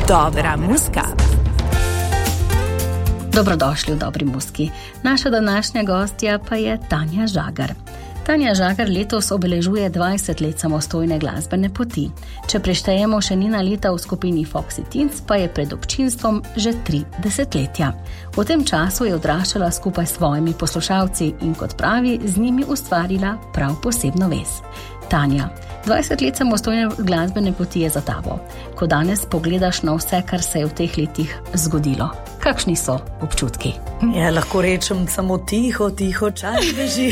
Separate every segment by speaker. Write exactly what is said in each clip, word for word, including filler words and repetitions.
Speaker 1: Dobra muska.
Speaker 2: Dobrodošli v Dobri muski. Naša današnja gostja pa je Tanja Žagar. Tanja Žagar letos obeležuje dvajset let samostojne glasbene poti. Če preštejemo še njena leta v skupini Foxy Teens, pa je pred občinstvom že tri desetletja. V tem času je odraščala skupaj s svojimi poslušalci in kot pravi, z njimi ustvarila prav posebno vez. Tanja, dvajset let samostojne glasbene poti je za tabo. Ko danes pogledaš na vse, kar se je v teh letih zgodilo, kakšni so občutki?
Speaker 3: Ja, lahko rečem samo tiho, tiho, čas beži.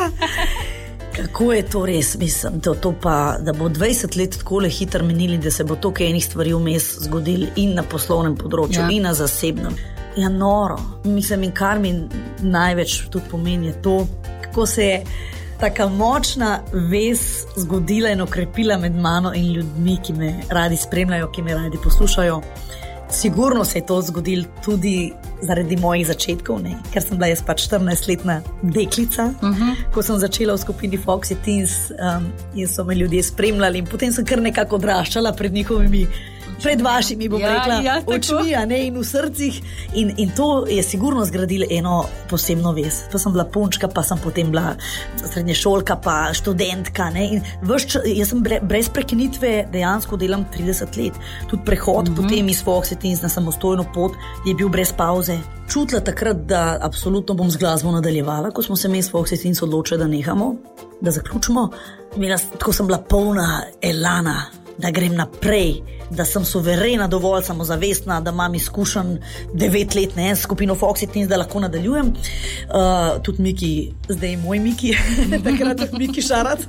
Speaker 3: Kako je to res, mislim, to, to pa, da bo dvajset let takole hitro menili, da se bo toliko enih stvari vmes zgodili in na poslovnem področju, ja. In na zasebnem. Ja, noro. Mislim, in kar mi največ tudi pomeni je to, kako se je taka močna vez zgodila in okrepila med mano in ljudmi, ki me radi spremljajo, ki me radi poslušajo. Sigurno se je to zgodilo tudi zaradi mojih začetkov, ne? Ker sem bila jaz pač štirinajstletna deklica, uh-huh. Ko sem začela v skupini Foxy Teens, um, in so me ljudje spremljali in potem sem kar nekako odraščala pred njihovimi, pred vašimi, bom ja, rekla, ja, očmi, a ne, in v srcih. In, in to je sigurno zgradilo eno posebno vez. To sem bila punčka, pa sem potem bila srednješolka, pa študentka, ne, in vrš, jaz sem brez prekinitve dejansko delam trideset let. Tudi prehod mm-hmm. potem iz Foxy Teens na samostojno pot je bil brez pauze. Čutila takrat, da absolutno bom z glasbo nadaljevala, ko smo se mi s Foxy Teens odločili, da nehamo, da zaključimo. Imela, tako sem bila polna elana, da grem naprej, da sem suverena, dovolj samozavestna, da imam izkušen devet let, ne, s skupino Foxy Teens, da lahko nadaljujem. Uh, tudi Miki, zdaj moj Miki, takrat tudi Miki Šarac,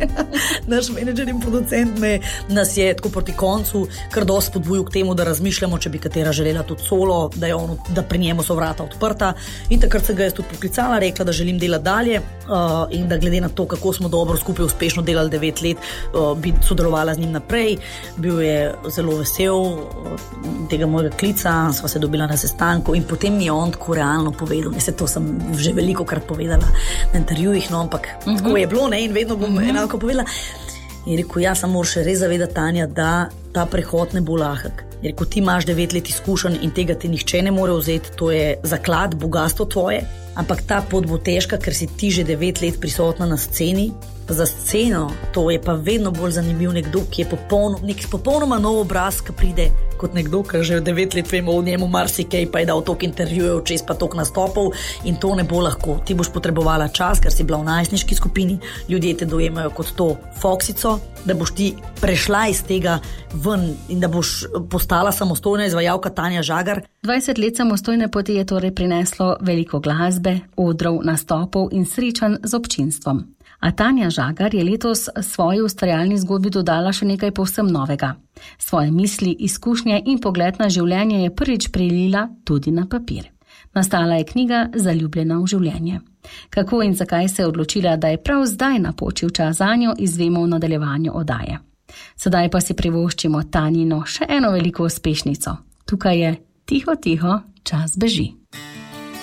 Speaker 3: naš menedžer in producent, me, nas je tako proti koncu kar dosti spodbujal k temu, da razmišljamo, če bi katera želela tudi solo, da, je on, da pri njemu so vrata odprta. In takrat se ga jaz tudi poklicala, rekla, da želim delati dalje uh, in da glede na to, kako smo dobro skupaj uspešno delali devet let, uh, bi sodelovala z njim naprej. Bil je zelo vesel tega mojega klica, sva se dobila na sestanku in potem mi je on tako realno povedal, ne, se to sem že veliko krat povedala na intervjujih, no, ampak uh-huh. tako je bilo, ne, in vedno bom uh-huh. enako povedala. In rekel, ja, samo moraš res zavedati, Tanja, da ta prehod ne bo lahek. Je rekel, ti imaš devet let izkušenj in tega ti nihče ne more vzeti, to je zaklad, bogastvo tvoje, ampak ta pot bo težka, ker si ti že devet let prisotna na sceni. Za sceno to je pa vedno bolj zanimiv nekdo, ki je popolno, nek popolnoma nov obraz, ki pride kot nekdo, ki že devet let vemo o njemu marsikaj, pa je dal toliko intervjujev, čez pa toliko nastopov in to ne bo lahko. Ti boš potrebovala čas, ker si bila v najstniški skupini, ljudje te dojemajo kot to Foxico, da boš ti prešla iz tega ven in da boš postala samostojna izvajalka Tanja Žagar.
Speaker 2: dvajset let samostojne poti je torej prineslo veliko glasbe, odrov, nastopov in srečanj z občinstvom. A Tanja Žagar je letos svoji ustvarjalni zgodbi dodala še nekaj povsem novega. Svoje misli, izkušnje in pogled na življenje je prvič prelila tudi na papir. Nastala je knjiga Zaljubljena v življenje. Kako in zakaj se je odločila, da je prav zdaj napočil čas zanjo, izvemo v nadaljevanju oddaje. Sedaj pa si privoščimo Tanjino še eno veliko uspešnico. Tukaj je Tiho, tiho, čas beži.